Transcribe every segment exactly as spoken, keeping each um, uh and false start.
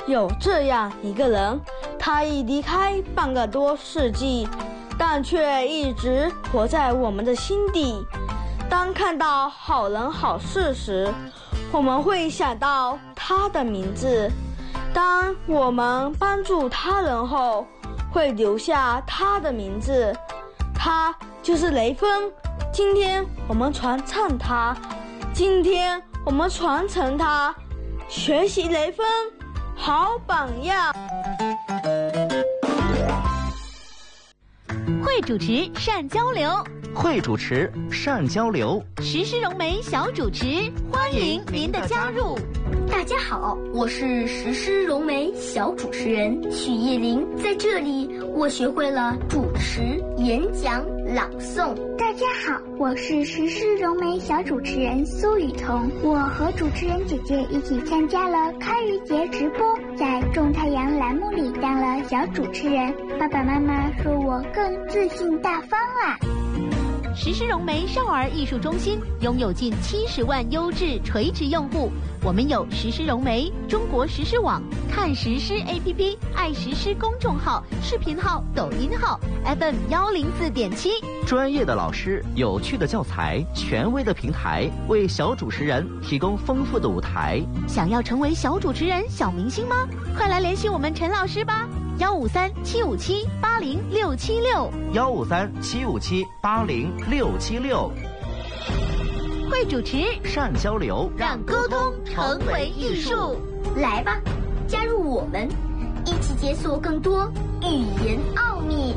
有这样一个人，他已离开半个多世纪，但却一直活在我们的心底。当看到好人好事时，我们会想到他的名字；当我们帮助他人后，会留下他的名字。他就是雷锋。今天我们传唱他，今天我们传承他，学习雷锋，好榜样。 会主持善交流， 会主持善交流， 时施融媒小主持，欢迎您的加入。 大家好，我是时施融媒小主持人许叶玲，在这里我学会了主持、演讲、朗诵。 大家好，我是时施融媒小主持人苏雨桐，我和主持人姐姐一起参加了开渔节直播，在种太阳栏目里当了小主持人，爸爸妈妈说我更自信大方啦。 时施融媒少儿艺术中心拥有近七十万优质垂直用户，我们有时施融媒、中国时施网、看时施 A P P、爱时施公众号、视频号、抖音号 F M 幺零四点七， 专业的老师、有趣的教材、权威的平台，为小主持人提供丰富的舞台。 想要成为小主持人、小明星吗？快来联系我们陈老师吧。幺五三七五七八零六七六， 幺五三七五七八零六七六。 会主持， 善交流， 让沟通成为艺术。 来吧，加入我们，一起解锁更多语言奥秘。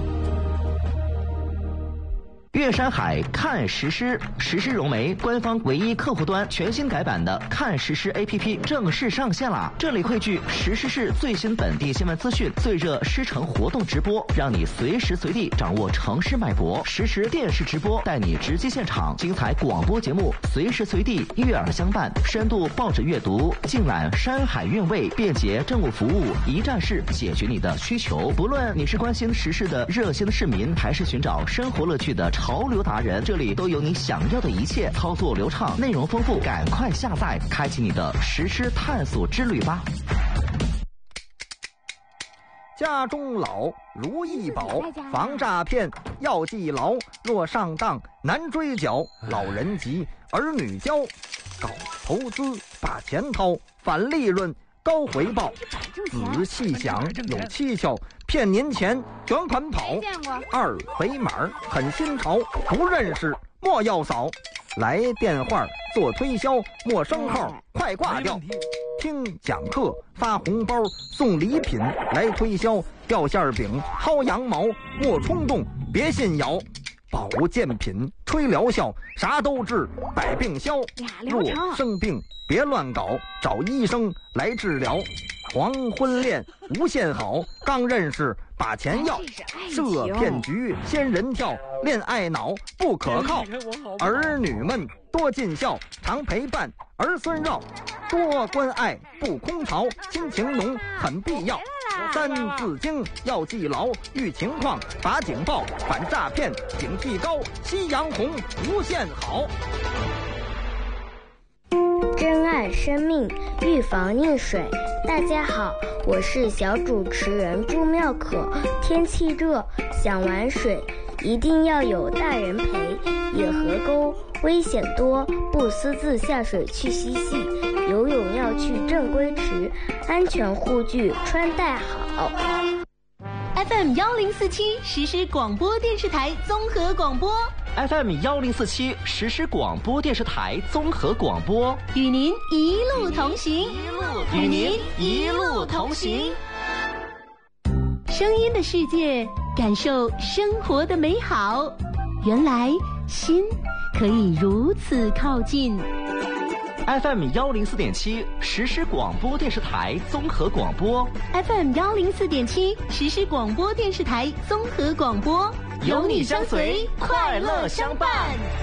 岳山海看时施，时施融媒官方唯一客户端全新改版的看时施 A P P 正式上线啦！这里汇聚时施市最新本地新闻资讯、最热狮城活动直播，让你随时随地掌握城市脉搏；实时电视直播带你直击现场，精彩广播节目随时随地悦耳相伴，深度报纸阅读，尽览山海韵味，便捷政务服务，一站式解决你的需求。不论你是关心时事的热心市民，还是寻找生活乐趣的潮流达人，这里都有你想要的一切，操作流畅，内容丰富，赶快下载，开启你的时施探索之旅吧。 家中老如意宝，防诈骗要记牢，若上当难追缴，老人急儿女教，搞投资把钱掏，返利润高回报，仔细想有蹊跷，骗您钱卷款跑，二维码很新潮，不认识莫要扫，来电话做推销，陌生号快挂掉，听讲课发红包送礼品来推销，掉馅饼薅羊毛莫冲动别信谣，保健品吹疗效啥都治百病消，若生病别乱搞，找医生来治疗，黄昏恋无限好，刚认识把钱要，设骗局仙人跳，恋爱脑不可靠，儿女们多尽孝，常陪伴儿孙绕，多关爱不空巢，亲情浓很必要，三字经要记牢，遇情况把警报，反诈骗警惕高，夕阳红无限好。 珍爱生命，预防溺水。大家好，我是小主持人朱妙可。天气热，想玩水，一定要有大人陪。野河沟危险多，不私自下水去嬉戏。游泳要去正规池，安全护具穿戴好。 F M 幺零四七实施广播电视台综合广播。 F M 幺零四七实施广播电视台综合广播， 与您一路同行， 与您一路同行。 声音的世界，感受生活的美好。原来心可以如此靠近。 F M 幺零四点七实施广播电视台综合广播 ，F M 幺零四点七实施广播电视台综合广播， 有你相随，快乐相伴。